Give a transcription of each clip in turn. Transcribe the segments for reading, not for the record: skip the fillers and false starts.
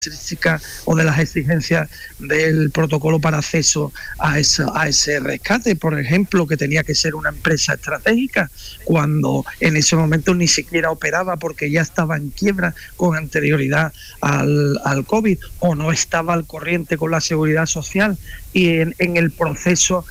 características o de las exigencias del protocolo para acceso a ese rescate, por ejemplo, que tenía que ser una empresa estratégica, cuando en ese momento ni siquiera operaba porque ya estaba en quiebra con anterioridad al COVID, o no estaba al corriente con la seguridad social, y en el proceso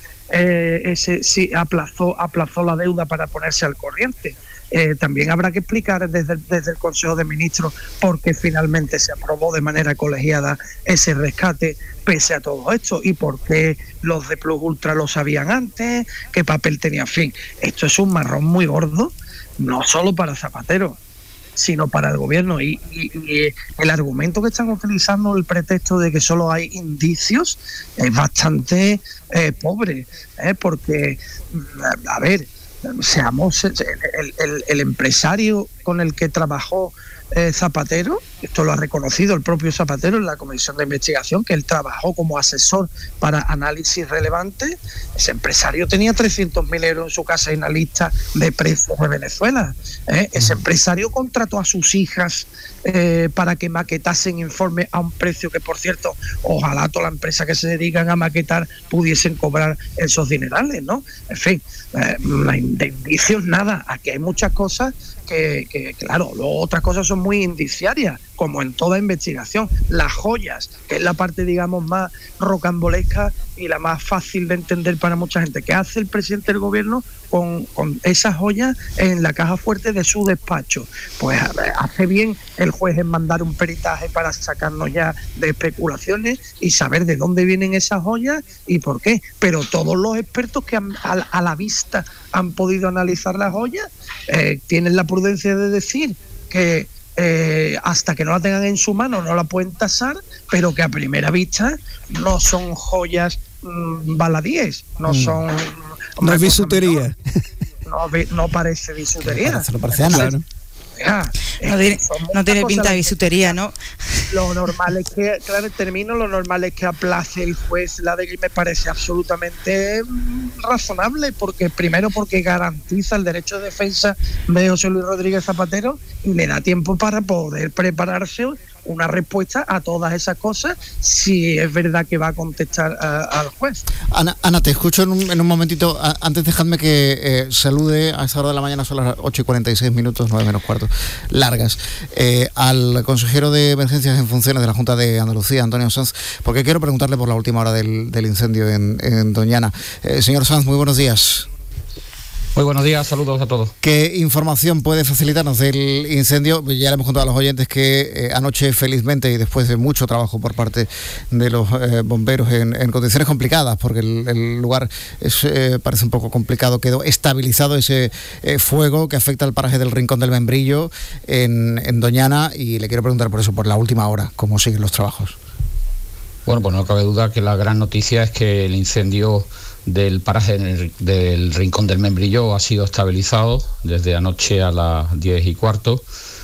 ese sí aplazó la deuda para ponerse al corriente. También habrá que explicar desde el Consejo de Ministros por qué finalmente se aprobó de manera colegiada ese rescate pese a todo esto, y por qué los de Plus Ultra lo sabían antes, qué papel tenía. En fin, esto es un marrón muy gordo, no solo para Zapatero, sino para el gobierno, y el argumento que están utilizando, el pretexto de que solo hay indicios, es bastante pobre, porque, a ver, seamos el empresario con el que trabajó Zapatero, esto lo ha reconocido el propio Zapatero en la comisión de investigación, que él trabajó como asesor para análisis relevantes. Ese empresario tenía 300.000 euros en su casa y una lista de precios de Venezuela. Ese empresario contrató a sus hijas para que maquetasen informes a un precio que, por cierto, ojalá toda la empresa que se dedican a maquetar pudiesen cobrar esos dinerales, ¿no? En fin, de indicios nada. Aquí hay muchas cosas que claro, luego otras cosas son muy indiciarias, como en toda investigación. Las joyas, que es la parte, digamos, más rocambolesca y la más fácil de entender para mucha gente. ¿Qué hace el presidente del gobierno con esas joyas en la caja fuerte de su despacho? Pues hace bien el juez en mandar un peritaje para sacarnos ya de especulaciones y saber de dónde vienen esas joyas y por qué. Pero todos los expertos que a la vista han podido analizar las joyas tienen la prudencia de decir que hasta que no la tengan en su mano no la pueden tasar, pero que a primera vista no son joyas baladíes, no son... No es bisutería. No parece bisutería. Se lo parece Ana, claro. No tiene pinta de bisutería, ¿no? Lo normal es que, claro, lo normal es que aplace el juez la de que me parece absolutamente razonable, porque garantiza el derecho de defensa de José Luis Rodríguez Zapatero y le da tiempo para poder prepararse una respuesta a todas esas cosas, si es verdad que va a contestar al juez. Ana, te escucho en un momentito. Antes dejadme que salude a esta hora de la mañana, son las 8:46, 9 menos cuarto, largas, al consejero de Emergencias en Funciones de la Junta de Andalucía, Antonio Sanz, porque quiero preguntarle por la última hora del incendio en Doñana. Señor Sanz, muy buenos días. Muy buenos días, saludos a todos. ¿Qué información puede facilitarnos del incendio? Ya le hemos contado a los oyentes que anoche, felizmente, y después de mucho trabajo por parte de los bomberos en condiciones complicadas, porque el lugar parece un poco complicado, quedó estabilizado ese fuego que afecta al paraje del Rincón del Membrillo en Doñana, y le quiero preguntar por eso, por la última hora, ¿cómo siguen los trabajos? Bueno, pues no cabe duda que la gran noticia es que el incendio del paraje del Rincón del Membrillo ha sido estabilizado desde anoche a las 10:15,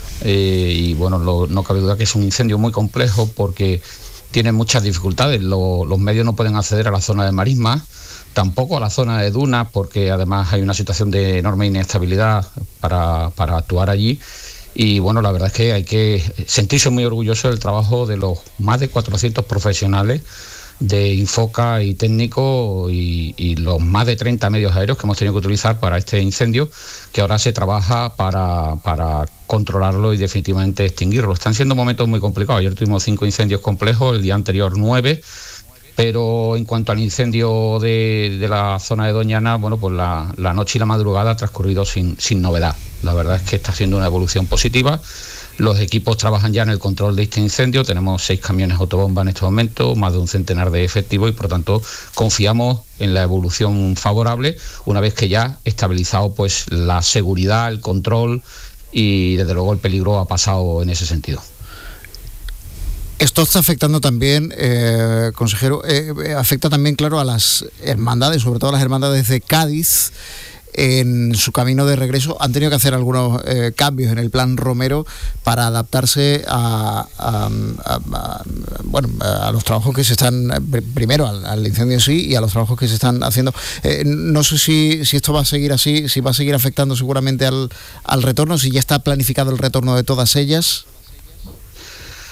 y bueno, no cabe duda que es un incendio muy complejo porque tiene muchas dificultades. Los medios no pueden acceder a la zona de marisma, tampoco a la zona de dunas, porque además hay una situación de enorme inestabilidad para actuar allí. Y bueno, la verdad es que hay que sentirse muy orgulloso del trabajo de los más de 400 profesionales de Infoca y técnico y los más de 30 medios aéreos que hemos tenido que utilizar para este incendio, que ahora se trabaja para controlarlo y definitivamente extinguirlo. Están siendo momentos muy complicados. Ayer tuvimos 5 incendios complejos, el día anterior 9, pero en cuanto al incendio de la zona de Doñana, bueno, pues la noche y la madrugada ha transcurrido sin novedad. La verdad es que está siendo una evolución positiva. Los equipos trabajan ya en el control de este incendio. Tenemos 6 camiones autobomba en este momento, más de un centenar de efectivos, y por tanto confiamos en la evolución favorable una vez que ya estabilizado pues la seguridad, el control y desde luego el peligro ha pasado en ese sentido. Esto está afectando también, consejero, afecta también, claro, a las hermandades, sobre todo a las hermandades de Cádiz. En su camino de regreso han tenido que hacer algunos cambios en el plan Romero para adaptarse a los trabajos que se están, primero al incendio en sí y a los trabajos que se están haciendo. No sé si esto va a seguir así, si va a seguir afectando seguramente al retorno, si ya está planificado el retorno de todas ellas.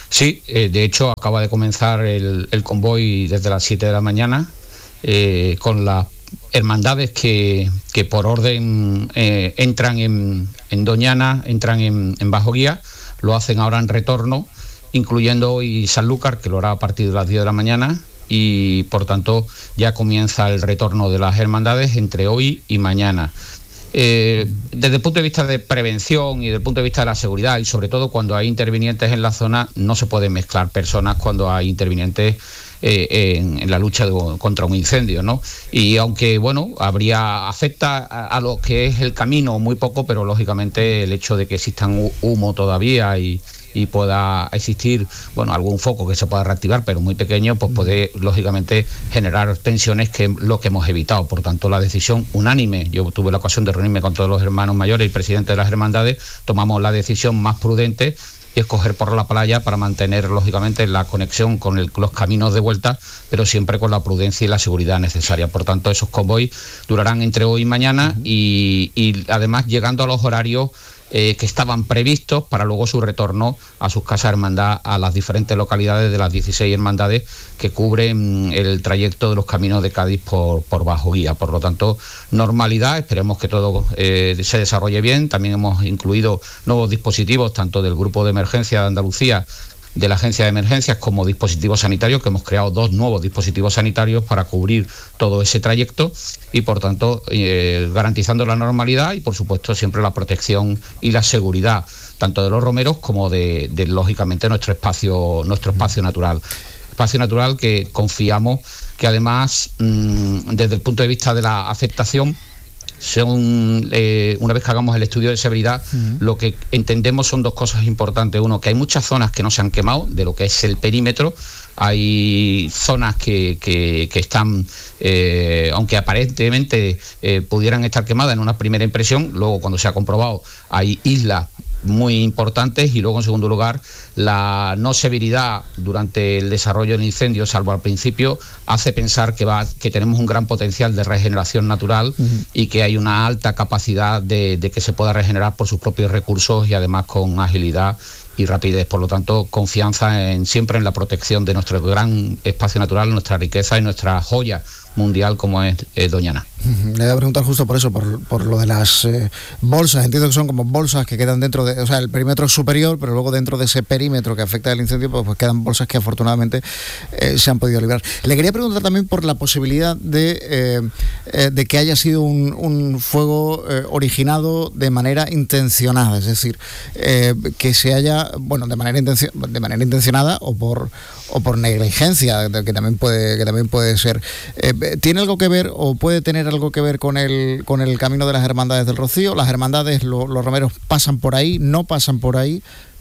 Sí, de hecho acaba de comenzar el convoy desde las 7 de la mañana con las hermandades que por orden entran en Doñana, entran en Bajo Guía, lo hacen ahora en retorno, incluyendo hoy Sanlúcar, que lo hará a partir de las 10 de la mañana, y por tanto ya comienza el retorno de las hermandades entre hoy y mañana. Desde el punto de vista de prevención y desde el punto de vista de la seguridad, y sobre todo cuando hay intervinientes en la zona, no se pueden mezclar personas cuando hay intervinientes en la lucha contra un incendio, ¿no? Y aunque, bueno, afecta a lo que es el camino muy poco, pero lógicamente el hecho de que existan humo todavía y pueda existir, bueno, algún foco que se pueda reactivar, pero muy pequeño, pues puede, lógicamente, generar tensiones, que es lo que hemos evitado. Por tanto, la decisión unánime, yo tuve la ocasión de reunirme con todos los hermanos mayores y presidentes de las hermandades, tomamos la decisión más prudente y escoger por la playa para mantener, lógicamente, la conexión con los caminos de vuelta, pero siempre con la prudencia y la seguridad necesaria. Por tanto, esos convoys durarán entre hoy y mañana y además llegando a los horarios que estaban previstos para luego su retorno a sus casas hermandad a las diferentes localidades de las 16 hermandades que cubren el trayecto de los caminos de Cádiz por Bajo Guía. Por lo tanto, normalidad, esperemos que todo se desarrolle bien. También hemos incluido nuevos dispositivos, tanto del Grupo de Emergencia de Andalucía, de la Agencia de Emergencias, como dispositivos sanitarios, que hemos creado 2 nuevos dispositivos sanitarios para cubrir todo ese trayecto y, por tanto, garantizando la normalidad y, por supuesto, siempre la protección y la seguridad, tanto de los romeros como de lógicamente, nuestro espacio natural. Espacio natural que confiamos que, además, desde el punto de vista de la afectación, una vez que hagamos el estudio de severidad, lo que entendemos son 2 cosas importantes. Uno, que hay muchas zonas que no se han quemado de lo que es el perímetro. Hay zonas que están, aunque aparentemente pudieran estar quemadas en una primera impresión, luego cuando se ha comprobado hay islas muy importantes, y luego, en segundo lugar, la no severidad durante el desarrollo del incendio, salvo al principio, hace pensar que tenemos un gran potencial de regeneración natural y que hay una alta capacidad de que se pueda regenerar por sus propios recursos y además con agilidad y rapidez. Por lo tanto, confianza siempre en la protección de nuestro gran espacio natural, nuestra riqueza y nuestra joya mundial como es Doñana. Le voy a preguntar justo por eso, por lo de las bolsas. Entiendo que son como bolsas que quedan dentro de, o sea, el perímetro superior, pero luego dentro de ese perímetro que afecta el incendio, pues quedan bolsas que afortunadamente se han podido librar. Le quería preguntar también por la posibilidad de que haya sido un fuego originado de manera intencionada, es decir, que se haya, bueno, de manera intencionada o por negligencia, que también puede ser. ¿Tiene algo que ver o puede tener algo que ver con el camino de las hermandades del Rocío? ¿Las hermandades, los romeros pasan por ahí, no pasan por ahí?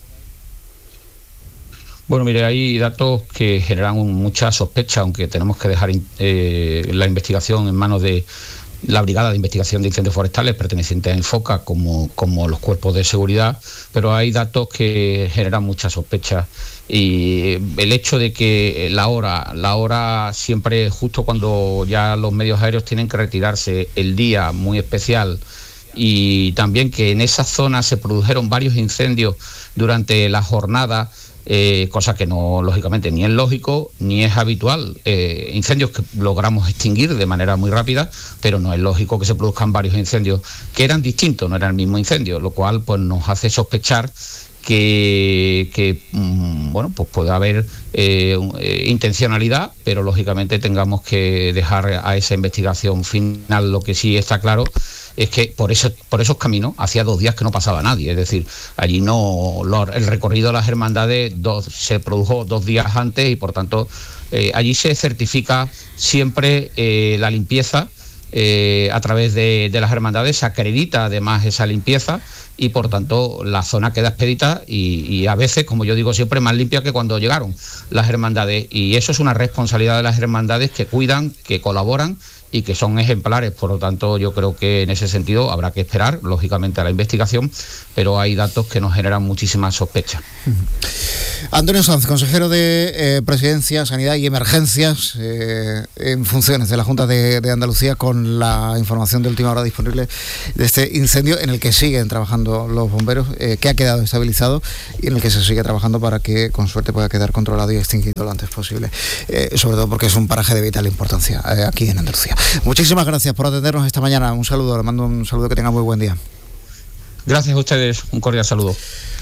Bueno, mire, hay datos que generan mucha sospecha, aunque tenemos que dejar la investigación en manos de la Brigada de Investigación de Incendios Forestales perteneciente a Enfoca, como los cuerpos de seguridad, pero hay datos que generan mucha sospecha. Y el hecho de que la hora siempre, justo cuando ya los medios aéreos tienen que retirarse, el día muy especial, y también que en esa zona se produjeron varios incendios durante la jornada, cosa que no, lógicamente, ni es lógico ni es habitual. Incendios que logramos extinguir de manera muy rápida, pero no es lógico que se produzcan varios incendios que eran distintos, no era el mismo incendio, lo cual pues nos hace sospechar que bueno, pues puede haber intencionalidad, pero lógicamente tengamos que dejar a esa investigación final. Lo que sí está claro es que por esos caminos hacía 2 días que no pasaba nadie, es decir, allí el recorrido de las hermandades se produjo 2 días antes y por tanto allí se certifica siempre la limpieza a través de las hermandades, se acredita además esa limpieza y por tanto la zona queda expedita y a veces, como yo digo siempre, más limpia que cuando llegaron las hermandades, y eso es una responsabilidad de las hermandades que cuidan, que colaboran y que son ejemplares. Por lo tanto, yo creo que en ese sentido habrá que esperar, lógicamente, a la investigación, pero hay datos que nos generan muchísimas sospechas. Antonio Sanz, consejero de Presidencia, Sanidad y Emergencias en funciones de la Junta de Andalucía, con la información de última hora disponible de este incendio en el que siguen trabajando los bomberos, que ha quedado estabilizado y en el que se sigue trabajando para que con suerte pueda quedar controlado y extinguido lo antes posible, sobre todo porque es un paraje de vital importancia aquí en Andalucía. Muchísimas gracias por atendernos esta mañana. Un saludo, le mando un saludo, que tenga muy buen día. Gracias a ustedes, un cordial saludo.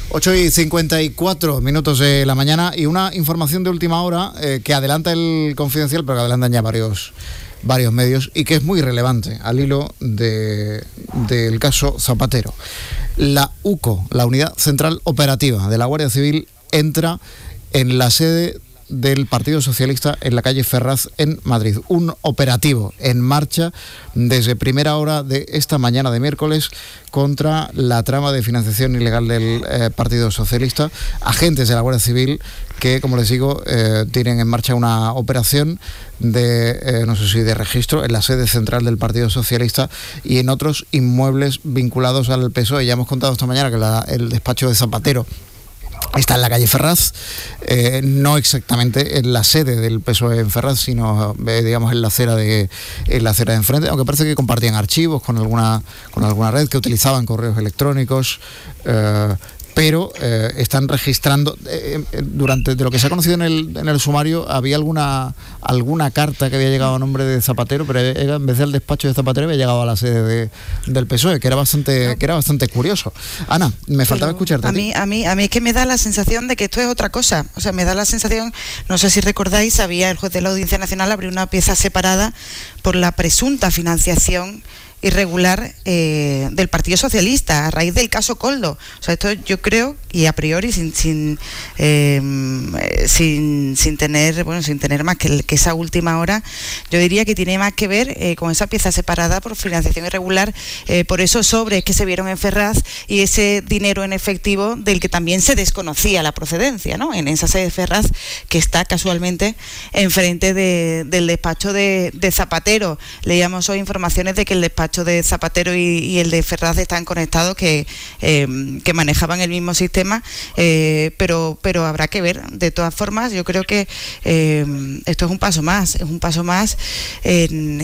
8:54 de la mañana, y una información de última hora que adelanta el Confidencial, pero que adelantan ya varios medios, y que es muy relevante al hilo del caso Zapatero. La UCO, la Unidad Central Operativa de la Guardia Civil, entra en la sede del Partido Socialista en la calle Ferraz en Madrid. Un operativo en marcha desde primera hora de esta mañana de miércoles contra la trama de financiación ilegal del Partido Socialista. Agentes de la Guardia Civil que, como les digo, tienen en marcha una operación de, no sé si de registro, en la sede central del Partido Socialista y en otros inmuebles vinculados al PSOE. Ya hemos contado esta mañana que el despacho de Zapatero está en la calle Ferraz, no exactamente en la sede del PSOE en Ferraz, sino digamos en la acera de enfrente, aunque parece que compartían archivos con alguna red, que utilizaban correos electrónicos, pero están registrando durante de lo que se ha conocido en el sumario. Había alguna carta que había llegado a nombre de Zapatero, pero en vez del despacho de Zapatero había llegado a la sede del PSOE, que era bastante curioso. Ana, me faltaba escucharte. A mí es que me da la sensación de que esto es otra cosa. O sea, me da la sensación, no sé si recordáis, el juez de la Audiencia Nacional abrió una pieza separada por la presunta financiación irregular del Partido Socialista a raíz del caso Koldo. O sea, esto yo creo, y a priori sin tener más que esa última hora, yo diría que tiene más que ver con esa pieza separada por financiación irregular, por esos sobres que se vieron en Ferraz y ese dinero en efectivo del que también se desconocía la procedencia, ¿no? En esa sede de Ferraz, que está casualmente enfrente del despacho de Zapatero. Leíamos hoy informaciones de que el despacho de Zapatero y el de Ferraz están conectados, que manejaban el mismo sistema, pero habrá que ver. De todas formas, yo creo que esto es un paso más en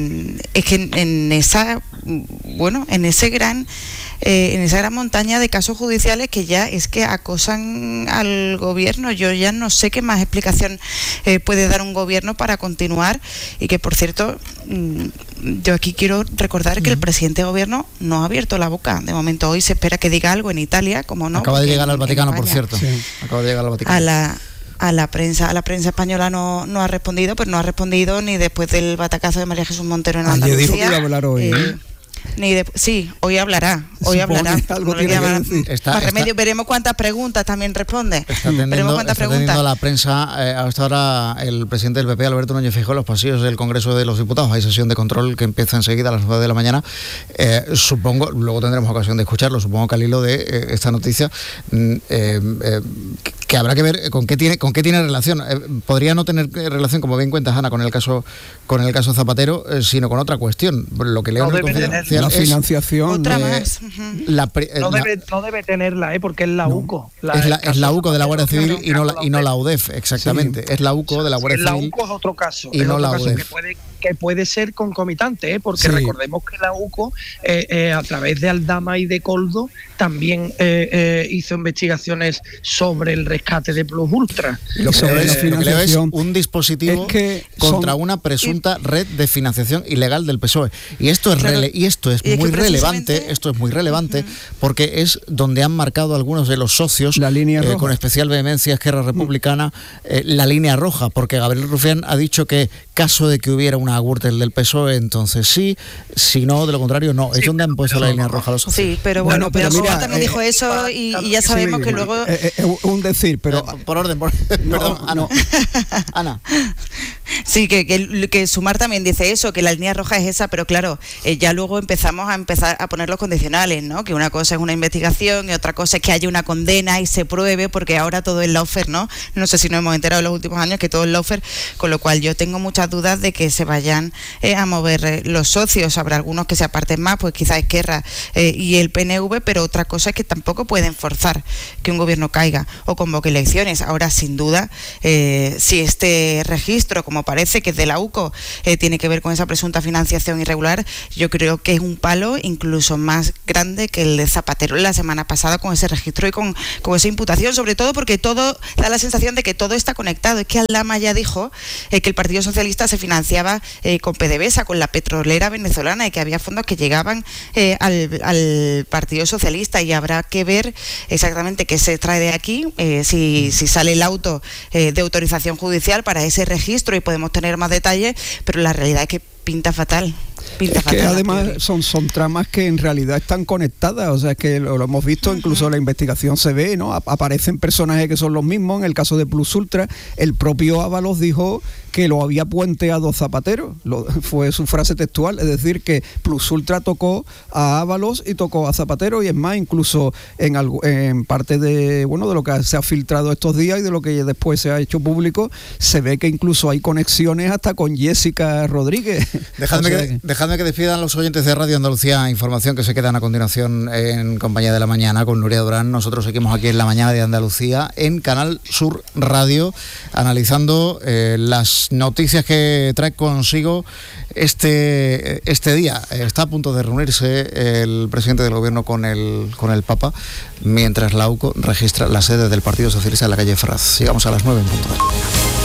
esa gran montaña de casos judiciales que ya es que acosan al gobierno. Yo ya no sé qué más explicación puede dar un gobierno para continuar, y que, por cierto, yo aquí quiero recordar que el presidente de gobierno no ha abierto la boca. De momento hoy se espera que diga algo en Italia, como no. Acaba de llegar al Vaticano, por cierto. Sí. Acaba de llegar al Vaticano. A la prensa española no ha respondido, pero no ha respondido ni después del batacazo de María Jesús Montero en Andalucía. Dijo que iba a hablar hoy, sí, hoy hablará. Algo tiene que decir. Veremos cuántas preguntas también responde. Está atendiendo a la prensa hasta ahora el presidente del PP, Alberto Núñez Feijóo, en los pasillos del Congreso de los Diputados. Hay sesión de control que empieza enseguida a las 9 de la mañana. Supongo, luego tendremos ocasión de escucharlo, supongo que al hilo de esta noticia, que habrá que ver con qué tiene relación. Podría no tener relación, como bien cuentas, Ana, con el caso Zapatero, sino con otra cuestión. Lo que leo en el Confidencial la financiación. Otra más. No debe tenerla, porque es la UCO. Es la UCO de la Guardia Civil y no la UDEF, exactamente. Sí. Es la UCO de la Guardia Civil. La UCO es otro caso. Y no la UDEF. Que puede ser concomitante, porque recordemos que la UCO, a través de Aldama y de Koldo, también hizo investigaciones sobre el rescate de Plus Ultra. Lo que leo es un dispositivo contra una presunta red de financiación ilegal del PSOE. Y esto es muy relevante porque es donde han marcado algunos de los socios, la línea roja, con especial vehemencia, Esquerra Republicana, la línea roja, porque Gabriel Rufián ha dicho que caso de que hubiera una Gürtel del PSOE, entonces sí, si no, de lo contrario no. Es donde han puesto la línea roja los socios. Sí, pero bueno, pero mira, también dijo eso y ya sabemos que luego... un decir, pero... Por orden, perdón, Ana. Sí, que Sumar también dice eso, que la línea roja es esa, pero claro, ya luego empezamos a poner los condicionales, ¿no? Que una cosa es una investigación y otra cosa es que haya una condena y se pruebe, porque ahora todo es lawfare, ¿no? No sé si nos hemos enterado en los últimos años que todo es lawfare, con lo cual yo tengo muchas dudas de que se vayan a mover los socios. Habrá algunos que se aparten más, pues quizás Esquerra y el PNV, pero otra cosa es que tampoco pueden forzar que un gobierno caiga o convoque elecciones. Ahora, sin duda, si este registro, como parece que es de la UCO, tiene que ver con esa presunta financiación irregular, yo creo que es un palo incluso más grande que el de Zapatero la semana pasada con ese registro y con esa imputación, sobre todo porque todo da la sensación de que todo está conectado. Es que Aldama ya dijo que el Partido Socialista se financiaba con PDVSA, con la petrolera venezolana, y que había fondos que llegaban al Partido Socialista, y habrá que ver exactamente qué se trae de aquí, si sale el auto de autorización judicial para ese registro y podemos tener más detalles, pero la realidad es que pinta fatal. Es que además son tramas que en realidad están conectadas, o sea, es que lo hemos visto, incluso en la investigación se ve, ¿no? Aparecen personajes que son los mismos. En el caso de Plus Ultra, el propio Ábalos dijo que lo había puenteado Zapatero, fue su frase textual, es decir, que Plus Ultra tocó a Ábalos y tocó a Zapatero, y es más, incluso en parte de lo que se ha filtrado estos días y de lo que después se ha hecho público, se ve que incluso hay conexiones hasta con Jessica Rodríguez. Dejadme que despidan los oyentes de Radio Andalucía Información, que se quedan a continuación en compañía de La Mañana con Nuria Durán. Nosotros seguimos aquí en La Mañana de Andalucía, en Canal Sur Radio, analizando las noticias que trae consigo este día. Está a punto de reunirse el presidente del gobierno con el Papa, mientras la UCO registra la sede del Partido Socialista en la calle Ferraz. Llegamos a las 9 en punto.